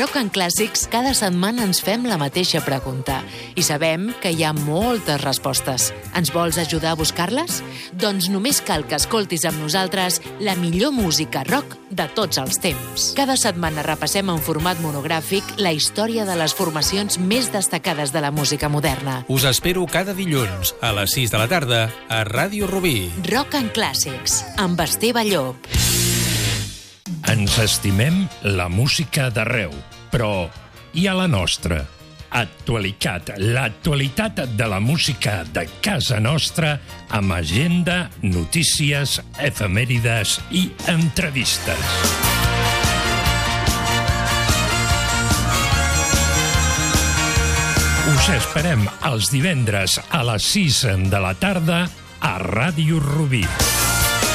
Rock and Clàssics cada setmana ens fem la mateixa pregunta i sabem que hi ha moltes respostes. Ens vols ajudar a buscar-les? Doncs només cal que escoltis amb nosaltres la millor música rock de tots els temps. Cada setmana repassem en format monogràfic la història de les formacions més destacades de la música moderna. Us espero cada dilluns a les 6 de la tarda a Ràdio Rubí. Rock and Clàssics, amb Esteve Llop. Ens estimem la música d'arreu, però i a la nostra? Actualitat, l'actualitat de la música de casa nostra amb agenda, notícies, efemèrides i entrevistes. Us esperem els divendres a les 6 de la tarda a Ràdio Rubí.